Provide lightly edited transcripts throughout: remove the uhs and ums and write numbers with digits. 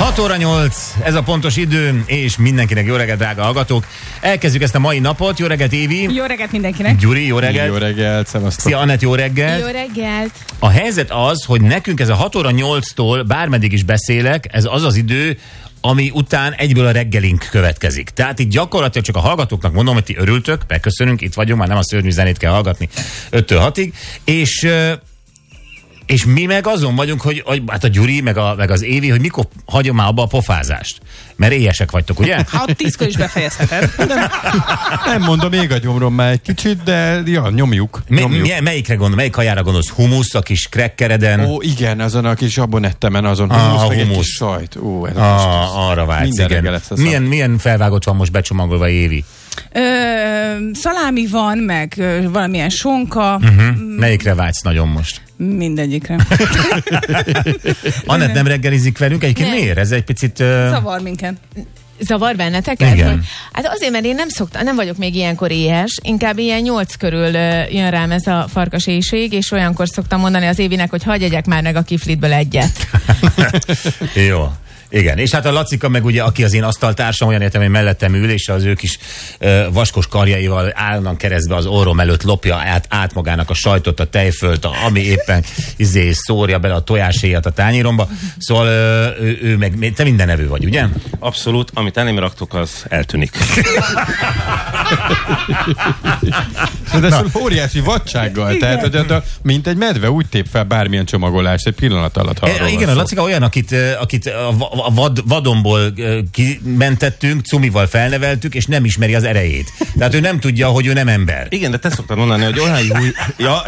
6 óra 8, ez a pontos idő, és mindenkinek jó reggelt, drága hallgatók. Elkezdjük ezt a mai napot. Jó reggelt, Évi. Jó reggelt mindenkinek. Gyuri, jó reggelt. Jó reggelt, szevasztok. Szia, Anett, jó reggelt. Jó reggelt. A helyzet az, hogy nekünk ez a 6 óra 8-tól bármeddig is beszélek, ez az az idő, ami után egyből a reggelink következik. Tehát itt gyakorlatilag csak a hallgatóknak mondom, hogy ti örültök, megköszönünk, itt vagyunk, már nem a szörnyű zenét kell hallgatni 5-től 6-ig, és mi meg azon vagyunk, hogy hát a Gyuri, meg az Évi, hogy mikor hagyom már abba a pofázást. Mert éjesek vagytok, ugye? Hát 10-kor is befejezheted. Nem mondom, még a gyomrom már egy kicsit, de ja, nyomjuk. Melyikre gondol? Melyik kajára gondolsz? Humusz, a kis krekkereden? Ó, igen, azon a kis abonettemen, azon humusz, meg egy kis sajt. Ó, ez arra vágysz, igen. igen. Milyen felvágott van most becsomagolva, Évi? Szalámi van, meg valamilyen sonka. Melyikre vágysz nagyon most? Mindegyikre. Anett nem reggelizik velünk? Egyébként miért? Ez egy picit... Zavar minket. Zavar benneteket? Igen. Hát azért, mert én nem vagyok még ilyenkor éhes, inkább ilyen 8 körül jön rám ez a farkas éjség, és olyankor szoktam mondani az Évinek, hogy hagyj egyek már meg a kiflitből egyet. Jó. Igen, és hát a Lacika meg ugye, aki az én asztaltársam, olyan értem, hogy mellettem ül, és az ő kis vaskos karjaival állnak keresztbe az orrom előtt, lopja át magának a sajtot, a tejfölt, ami éppen szórja bele a tojáshéjat a tányéromba. Szóval ő meg, te minden evő vagy, ugye? Abszolút, amit elém raktok, az eltűnik. De óriási vadsággal, tehát hogy mint egy medve úgy tép fel bármilyen csomagolást egy pillanat alatt. Igen, a Lacika olyan, akit a vadonból kimentettünk, cumival felneveltük, és nem ismeri az erejét. Tehát ő nem tudja, hogy ő nem ember. Igen, de te szoktad mondani, hogy olyan jó... Ja.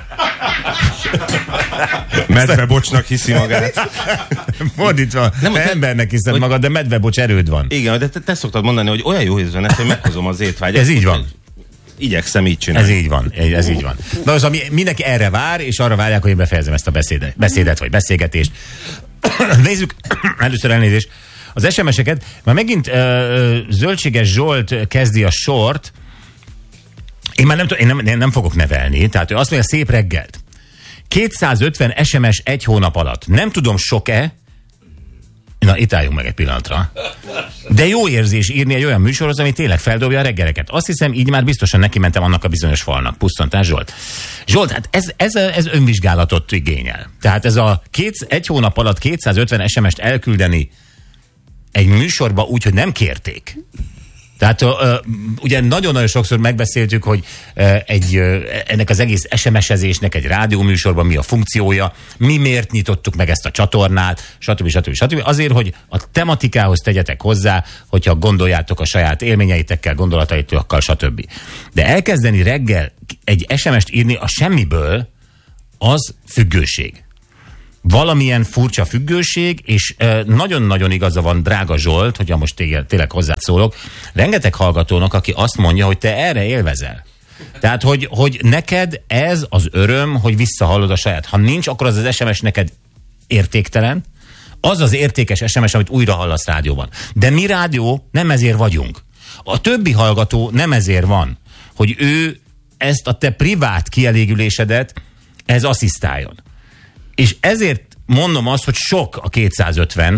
Medvebocsnak hiszi magát. Fordítva, embernek hiszed magad, de medvebocs erőd van. Igen, de te szoktad mondani, hogy olyan jó ízűen ezt, hogy meghozom az étvágyat. Ez így van. Igyekszem így csinálni. Ez így van. Na, szóval mindenki erre vár, és arra várják, hogy én befejezem ezt a beszédet vagy beszélgetést. Nézzük, először elnézést, az SMS-eket. Már megint Zöldséges Zsolt kezdi a sort. Én már nem fogok nevelni, tehát ő azt mondja, szép reggelt. 250 SMS egy hónap alatt. Nem tudom, sok-e? Na, itt álljunk meg egy pillanatra. De jó érzés írni egy olyan műsorhoz, ami tényleg feldobja a reggeleket. Azt hiszem, így már biztosan neki mentem annak a bizonyos falnak. Pusztantás Zsolt. Zsolt, hát ez önvizsgálatot igényel. Tehát ez egy hónap alatt 250 SMS-t elküldeni egy műsorba úgy, hogy nem kérték. Tehát ugye nagyon-nagyon sokszor megbeszéltük, hogy ennek az egész SMS-ezésnek egy rádióműsorban mi a funkciója, mi miért nyitottuk meg ezt a csatornát, stb. Azért, hogy a tematikához tegyetek hozzá, hogyha gondoljátok a saját élményeitekkel, gondolataitokkal, stb. De elkezdeni reggel egy SMS-t írni a semmiből, az függőség. Valamilyen furcsa függőség, és nagyon-nagyon igaza van, drága Zsolt, hogyha most tényleg hozzád szólok, rengeteg hallgatónak, aki azt mondja, hogy te erre élvezel. Tehát, hogy neked ez az öröm, hogy visszahallod a saját. Ha nincs, akkor az SMS neked értéktelen, az az értékes SMS, amit újra hallasz rádióban. De mi rádió nem ezért vagyunk. A többi hallgató nem ezért van, hogy ő ezt a te privát kielégülésedet ez asszisztáljon. És ezért mondom azt, hogy sok a 250.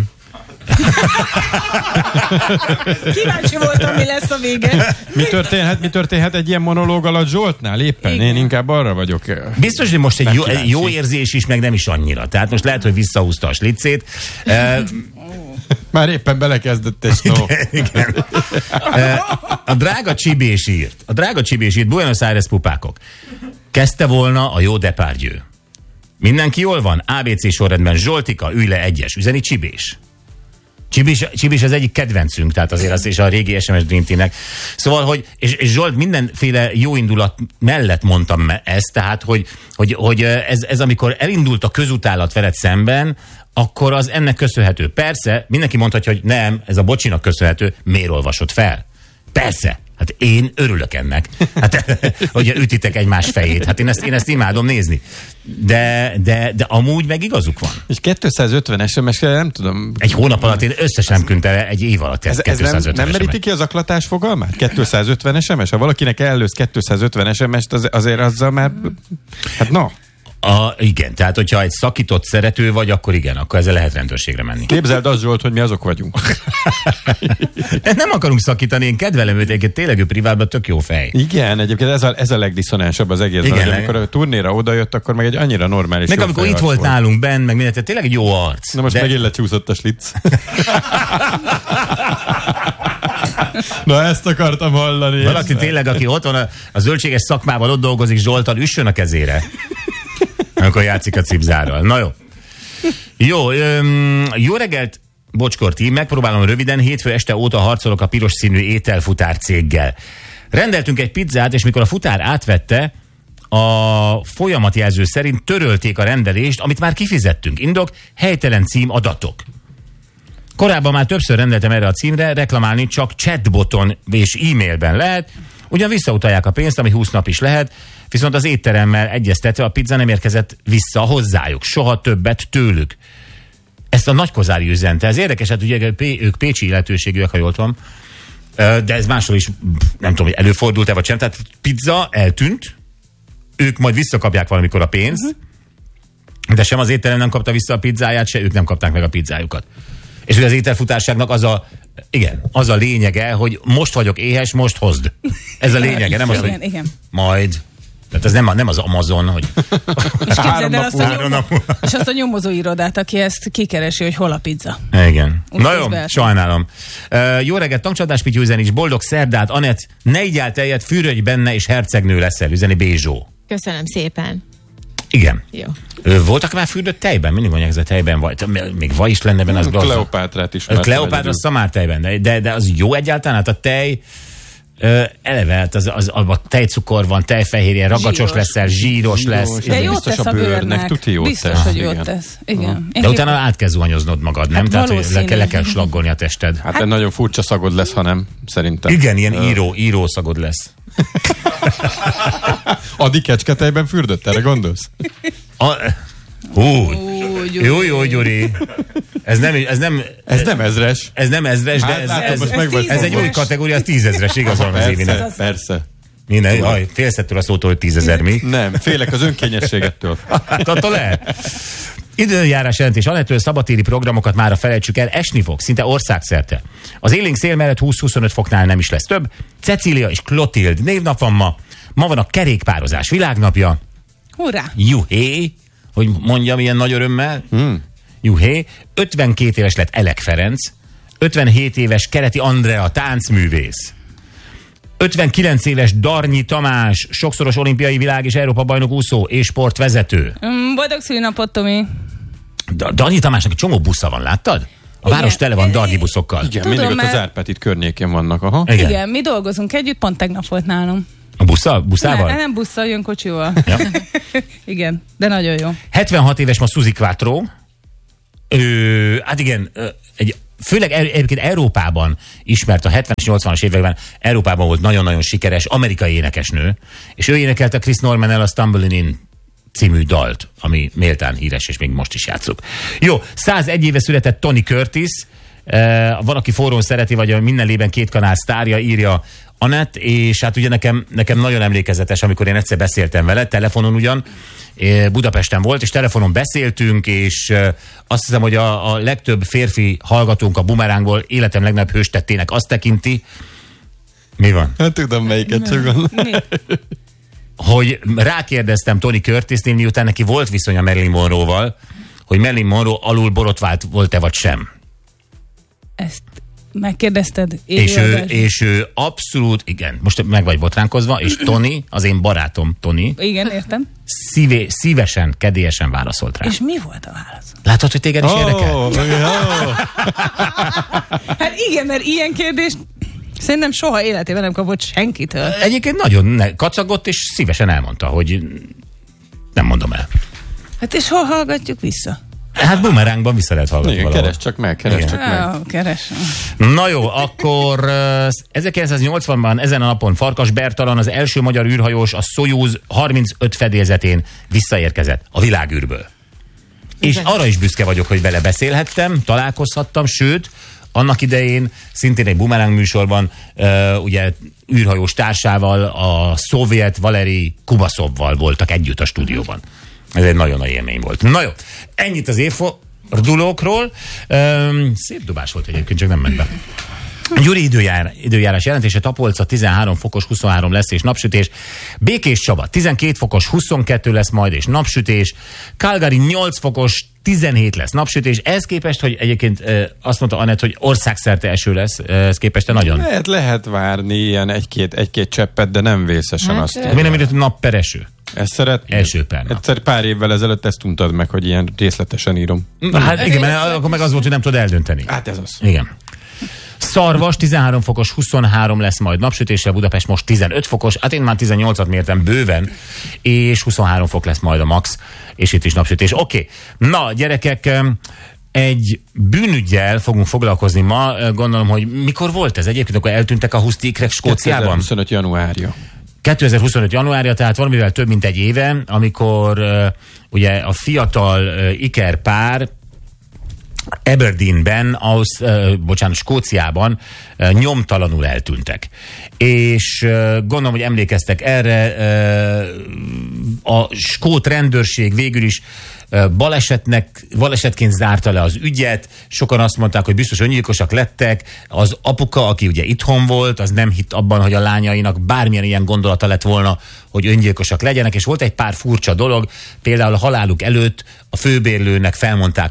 Kíváncsi voltam, mi lesz a vége. Mi történhet egy ilyen monológ alatt Zsoltnál éppen? Igen. Én inkább arra vagyok. Biztos, hogy most egy jó érzés is, meg nem is annyira. Tehát most lehet, hogy visszahúzta a slicét. Már éppen belekezdett egy szó. Igen. A drága Csibés írt. Buenos Aires pupákok. Kezdte volna a jó Depardieu. Mindenki jól van? ABC sorrendben Zsoltika, ülj le egyes. Üzeni Csibés. Csibés az egyik kedvencünk, tehát azért az és a régi SMS Dream Team-nek. Szóval, hogy, és Zsolt mindenféle jó indulat mellett mondtam ezt, tehát, hogy ez amikor elindult a közutálat veled szemben, akkor az ennek köszönhető. Persze, mindenki mondhatja, hogy nem, ez a bocsinak köszönhető, miért olvasod fel? Persze. Hát én örülök ennek. Hát, hogy ütitek egymás fejét. Hát én ezt imádom nézni. De amúgy meg igazuk van. És 250 SMS-re nem tudom. Egy hónap alatt én összesen nem küldte egy év alatt. Ez 250 nem meríti ki az aklatás fogalmát? 250 SMS? Ha valakinek ellősz 250 SMS-t, azért azzal már... Hát no. Igen, tehát hogyha egy szakított szerető vagy, akkor igen, akkor ezzel lehet rendőrségre menni. Képzeld azt, Zsolt, hogy mi azok vagyunk. Nem akarunk szakítani, én kedvelem őt, egyébként tényleg ő privátban tök jó fej. Igen, egyébként ez a legdiszonánsabb az egészben. Igen, hogy amikor a turnéra odajött, akkor meg egy annyira normális meg jó amikor fej itt arc volt nálunk benn, meg mindent, tényleg egy jó arc. Na most megint lecsúszott a slic. Na ezt akartam hallani. Valaki tényleg, aki otthon a zöldséges szakmában ott dolgozik, Zsoltal, üssön a kezére. Amikor játszik a cipzárral. Na jó. Jó reggelt, Bocskor tím, megpróbálom röviden, hétfő este óta harcolok a piros színű ételfutár céggel. Rendeltünk egy pizzát, és mikor a futár átvette, a folyamatjelző szerint törölték a rendelést, amit már kifizettünk. Indok, helytelen cím, adatok. Korábban már többször rendeltem erre a címre, reklamálni csak chatboton és e-mailben lehet, ugyan visszautalják a pénzt, ami 20 nap is lehet, viszont az étteremmel egyeztetve a pizza nem érkezett vissza hozzájuk, soha többet tőlük. Ezt a Nagykozári üzente. Ez érdekes, hát ugye ők pécsi illetőségűek, ha jól tudom, de ez máshol is, nem tudom, hogy előfordult-e vagy sem. Tehát pizza eltűnt, ők majd visszakapják valamikor a pénzt, de sem az étterem nem kapta vissza a pizzáját, se ők nem kapták meg a pizzájukat. És ugye az ételfutárságnak az a lényege, hogy most vagyok éhes, most hozd. Ez a lényege, nem az, hogy majd. Tehát ez nem az Amazon, hogy és képzeld el azt a nyomozó irodát, aki ezt kikeresi, hogy hol a pizza. Igen. Na jó, sajnálom. Jó reggelt, tankcsapdás Pityu üzeni is, boldog szerdát, Anett, ne igyál tejet, fürödj benne, és hercegnő leszel, üzeni Bézsó. Köszönöm szépen. Igen. Jó. Voltak már fürdött tejben? Mindig mondják, ez a tejben vagy. Még vaj is lenne benne, az Kleopátrát is. Kleopátra szamár tejben, de az jó egyáltalán? Hát a tej eleve, hát a tejcukor van, tejfehérje, ragacsos leszel, zsíros lesz. De jót tesz a bőrnek. Biztos, hogy jót tesz. Igen. De utána át kell zuhanyoznod magad, nem? Tehát, hogy le kell slaggolni a tested. Hát nagyon furcsa szagod lesz, ha nem, szerintem. Igen, ilyen író szagod lesz. Adi kecsketejben fürdött, erre gondolsz? Jó, Gyuri. Ez nem ezres. Ez nem ezres, de ez egy új kategória, az 10 000-es, igazán az Évinek. Persze. Minden, félszettől a szótól, hogy 10 000 mi? Nem, félek az önkényességettől. Hát attól lehet. Időjárás jelentés, Anettől szabadtéri programokat mára felejtsük el, esni fog, szinte országszerte. Az élénk szél mellett 20-25 foknál nem is lesz több. Cecília és Klotild névnap van ma. Ma van a kerékpározás világnapja. Hurrá! Juhé, hogy mondjam ilyen nagy örömmel. Juhé. 52 éves lett Elek Ferenc. 57 éves Kereti Andrea táncművész. 59 éves Darnyi Tamás, sokszoros olimpiai világ és Európa bajnok úszó és sportvezető. Boldog szülinapot, Tomi! Darnyi Tamásnak egy csomó busza van, láttad? A város tele van Darnyi buszokkal. Igen, tudom, mindig ott az Árpád itt környékén vannak. Aha. Igen, mi dolgozunk együtt, pont tegnap volt nálam. A buszával? Nem busszal, jön kocsival. Ja. Igen, de nagyon jó. 76 éves ma Suzy Quattro. Hát igen, főleg egyébként Európában ismert, a 70-es, 80-as években Európában volt nagyon-nagyon sikeres amerikai énekesnő, és ő énekelte Chris Norman-el a Stumbling In című dalt, ami méltán híres, és még most is játszuk. Jó, 101 éve született Tony Curtis, van, aki forrón szereti, vagy a minden lében két kanál sztárja, írja Anett, és hát ugye nekem nagyon emlékezetes, amikor én egyszer beszéltem vele, telefonon ugyan, Budapesten volt, és telefonon beszéltünk, és azt hiszem, hogy a legtöbb férfi hallgatónk a Bumerángból életem legnagyobb hőstettének azt tekinti. Mi van? Hát tudom, melyiket csak gondolom. Hogy rákérdeztem Tony Curtisnél, miután neki volt viszonya Marilyn Monroe-val, hogy Marilyn Monroe alul borotvált volt-e vagy sem. Ezt megkérdezted? És ő abszolút, igen, most meg vagy botránkozva, és Tony, az én barátom Tony. Igen, értem. Szívesen, kedélyesen válaszolt rá. És mi volt a válasz? Látod, hogy téged is érdekel? Hát igen, mert ilyen kérdést szerintem soha életében nem kapott senkitől. Egyébként nagyon kacagott, és szívesen elmondta, hogy nem mondom el. Hát és hol hallgatjuk vissza? Hát Bumerángban vissza lehet hallgatni. Igen, keresd csak meg. Keresem. Na jó, akkor 1980-ban ezen a napon Farkas Bertalan, az első magyar űrhajós, a Szojuz 35 fedélzetén visszaérkezett a világűrből. És arra is büszke vagyok, hogy vele beszélhettem, találkozhattam, sőt, annak idején szintén egy Bumeráng műsorban ugye űrhajós társával, a szovjet Valeri Kubaszovval voltak együtt a stúdióban. Ez egy nagyon nagy élmény volt. Na jó, ennyit az évfordulókról. Szép dobás volt egyébként, csak nem ment be. Gyuri időjárás jelentése: Tapolca 13 fokos, 23 lesz és napsütés. Békés Csaba 12 fokos, 22 lesz majd és napsütés. Calgary 8 fokos, 17 lesz napsütés. Ez képest, hogy egyébként azt mondta Anett, hogy országszerte eső lesz, ez képest nagyon... Lehet várni ilyen egy-két cseppet, de nem vészesen azt. Mi nem írott nap per eső? Ezt szeretném. Eső per nap. Egyszer pár évvel ezelőtt ezt untad meg, hogy ilyen részletesen írom. Hát igen, mert akkor meg az volt, hogy nem tudod eldönteni. Hát ez az. Igen. Szarvas 13 fokos, 23 lesz majd napsütéssel, Budapest most 15 fokos, hát én már 18-at mértem bőven, és 23 fok lesz majd a max, és itt is napsütés. Oké. Na, gyerekek, egy bűnüggyel fogunk foglalkozni ma. Gondolom, hogy mikor volt ez egyébként, akkor eltűntek a husztikrek Skóciában? 2025 januárja. 2025 januárja, tehát valamivel több mint egy éve, amikor ugye a fiatal ikerpár Aberdeenben, Skóciában nyomtalanul eltűntek. És gondolom, hogy emlékeztek erre, a skót rendőrség végül is balesetként zárta le az ügyet, sokan azt mondták, hogy biztos öngyilkosak lettek, az apuka, aki ugye itthon volt, az nem hitt abban, hogy a lányainak bármilyen ilyen gondolata lett volna, hogy öngyilkosak legyenek, és volt egy pár furcsa dolog, például a haláluk előtt a főbérlőnek felmondták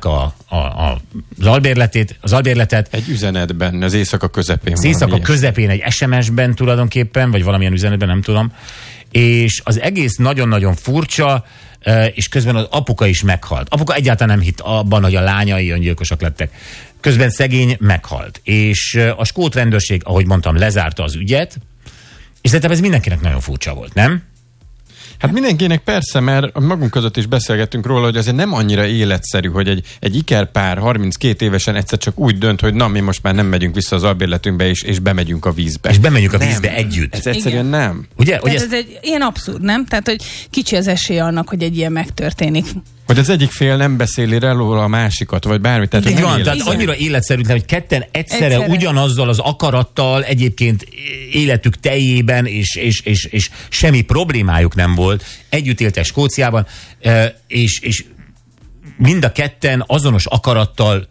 az albérletet. Egy üzenetben, az éjszaka közepén. Az éjszaka közepén, egy SMS-ben tulajdonképpen, vagy valamilyen üzenetben, nem tudom, és az egész nagyon-nagyon furcsa, és közben az apuka is meghalt. Apuka egyáltalán nem hitt abban, hogy a lányai öngyilkosak lettek. Közben szegény meghalt. És a skót rendőrség, ahogy mondtam, lezárta az ügyet, és szerintem ez mindenkinek nagyon furcsa volt, nem? Hát mindenkinek persze, mert magunk között is beszélgettünk róla, hogy azért nem annyira életszerű, hogy egy ikerpár 32 évesen egyszer csak úgy dönt, hogy na, mi most már nem megyünk vissza az albérletünkbe, és bemegyünk a vízbe. És bemegyünk a vízbe együtt. Ez egyszerűen igen. nem. Ugye ez egy ilyen abszurd, nem? Tehát, hogy kicsi az esélye annak, hogy egy ilyen megtörténik. Hogy az egyik fél nem beszéli róla a másikat, vagy bármit. Tehát így van, tehát annyira életszerűtlen, hogy ketten egyszerre ugyanazzal az akarattal egyébként életük teljében, és semmi problémájuk nem volt. Együtt éltek Skóciában, és mind a ketten azonos akarattal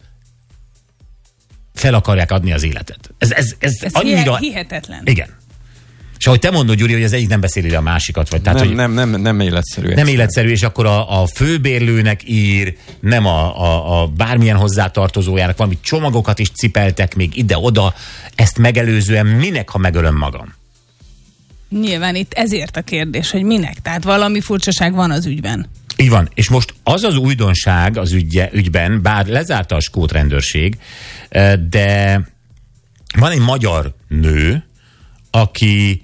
fel akarják adni az életet. Ez annyira... hihetetlen. Igen. És ahogy te mondod, Gyuri, hogy az egyik nem beszéli a másikat. Vagy, tehát, nem életszerű. Nem életszerű, és akkor a főbérlőnek ír, nem a bármilyen hozzátartozójának, valami csomagokat is cipeltek még ide-oda, ezt megelőzően minek, ha megölöm magam? Nyilván itt ezért a kérdés, hogy minek? Tehát valami furcsaság van az ügyben. Így van, és most az az újdonság az ügyben, bár lezárta a skót rendőrség, de van egy magyar nő, aki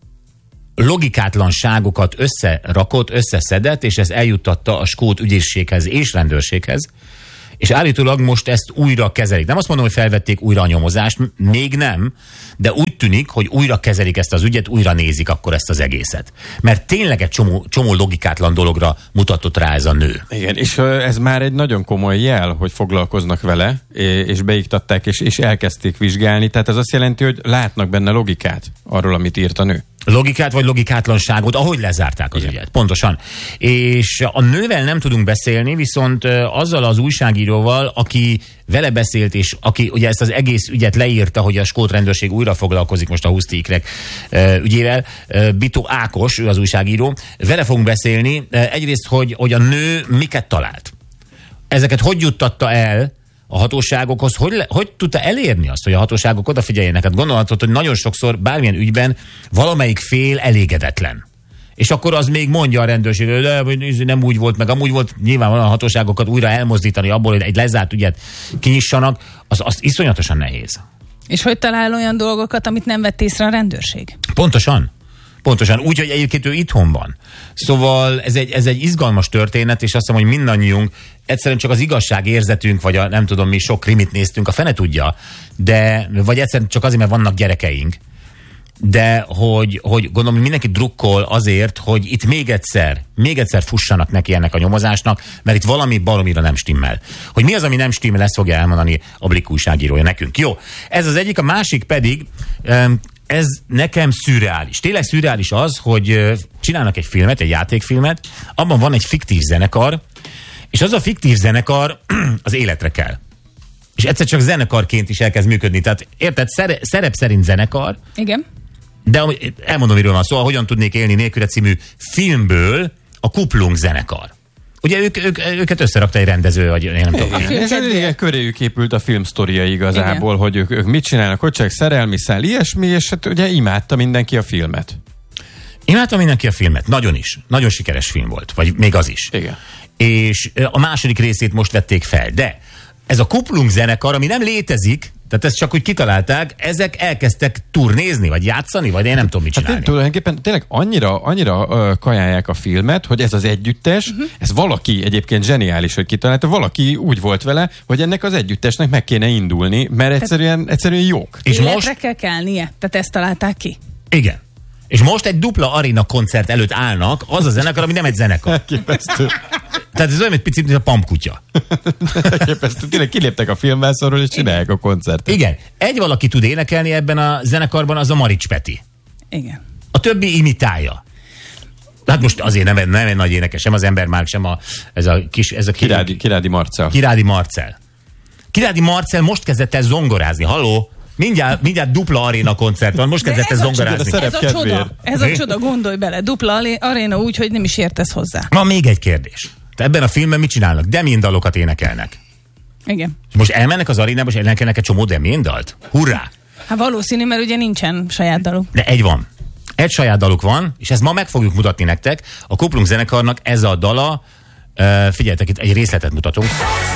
logikátlanságokat összeszedett, és ezt eljuttatta a skót ügyészséghez és rendőrséghez, és állítólag most ezt újra kezelik. Nem azt mondom, hogy felvették újra a nyomozást, még nem, de úgy tűnik, hogy újra kezelik ezt az ügyet, újra nézik akkor ezt az egészet. Mert tényleg egy csomó logikátlan dologra mutatott rá ez a nő. Igen, és ez már egy nagyon komoly jel, hogy foglalkoznak vele, és beiktatták, és elkezdték vizsgálni. Tehát ez azt jelenti, hogy látnak benne logikát arról, amit írt a nő. Logikát vagy logikátlanságot, ahogy lezárták az ügyet. Pontosan. És a nővel nem tudunk beszélni, viszont azzal az újságíróval, aki vele beszélt, és aki ugye ezt az egész ügyet leírta, hogy a skót rendőrség újra foglalkozik most a husztikrek ügyével, Bitó Ákos, ő az újságíró, vele fogunk beszélni. Egyrészt, hogy a nő miket talált. Ezeket hogy juttatta el a hatóságokhoz, hogy tudta elérni azt, hogy a hatóságok odafigyeljenek? Hát gondolhatod, hogy nagyon sokszor bármilyen ügyben valamelyik fél elégedetlen. És akkor az még mondja a rendőrség, hogy nem úgy volt, meg amúgy volt, nyilvánvalóan a hatóságokat újra elmozdítani abból, hogy egy lezárt ügyet kinyissanak, az iszonyatosan nehéz. És hogy talál olyan dolgokat, amit nem vett észre a rendőrség? Pontosan, úgy, hogy egyébként ő itthon van. Szóval ez egy izgalmas történet, és azt mondom, hogy mindannyiunk egyszerűen csak az igazságérzetünk, vagy nem tudom mi, sok krimit néztünk, a fene tudja, vagy egyszerűen csak azért, mert vannak gyerekeink, de hogy gondolom, hogy mindenki drukkol azért, hogy itt még egyszer fussanak neki ennek a nyomozásnak, mert itt valami baromira nem stimmel. Hogy mi az, ami nem stimmel, ezt fogja elmondani a Blik újságírója nekünk. Jó, ez az egyik, a másik pedig, ez nekem szürreális. Tényleg szürreális az, hogy csinálnak egy filmet, egy játékfilmet, abban van egy fiktív zenekar, és az a fiktív zenekar az életre kell. És egyszer csak zenekarként is elkezd működni. Tehát érted, szerep szerint zenekar. Igen. De elmondom, miről van szó, Hogyan tudnék élni nélküle című filmből a Kuplung zenekar. Ugye őket összerakta egy rendező, vagy én nem tudom. Igen, köréjük épült a filmsztoria igazából, igen. Hogy ők mit csinálnak, hogy csak szerelmi szál, ilyesmi, és hát ugye imádta mindenki a filmet. Imádta mindenki a filmet, nagyon is. Nagyon sikeres film volt, vagy még az is. Igen. És a második részét most vették fel, de ez a Kuplung zenekar, ami nem létezik, tehát ezt csak úgy kitalálták, ezek elkezdtek turnézni, vagy játszani, vagy én nem tudom mit csinálni. Hát tulajdonképpen tényleg annyira kajálják a filmet, hogy ez az együttes, ez valaki egyébként zseniális, hogy kitalálta, valaki úgy volt vele, hogy ennek az együttesnek meg kéne indulni, mert egyszerűen jók. És most kell kelnie, tehát ezt találták ki. Igen. És most egy dupla aréna koncert előtt állnak, az a zenekar, ami nem egy zenekar. Elképesztő. Tehát ez olyan, egy picit, mint a Pampkutya. Elképesztő. Tényleg kiléptek a filmvászorról, és csinálják a koncertet. Igen. Egy valaki tud énekelni ebben a zenekarban, az a Marics Peti. Igen. A többi imitálja. Hát most azért nem egy nagy énekes, sem az Embermárk, sem ez a Kirádi Marcell. Kirádi Marcell. Kirádi Marcell most kezdett el zongorázni. Halló? Mindjárt dupla aréna koncert van, most kezdett el zongorázni. Ez a csoda, gondolj bele. Dupla aréna úgy, hogy nem is értesz hozzá. Van még egy kérdés. Te ebben a filmben mit csinálnak? Demén dalokat énekelnek. Igen. És most elmennek az arénába, és énekelnek egy csomó Demén dalt? Hurrá! Hát valószínű, mert ugye nincsen saját daluk. De egy van. Egy saját daluk van, és ezt ma meg fogjuk mutatni nektek. A Kuplung zenekarnak ez a dala, figyeljetek, itt egy részletet mutatunk.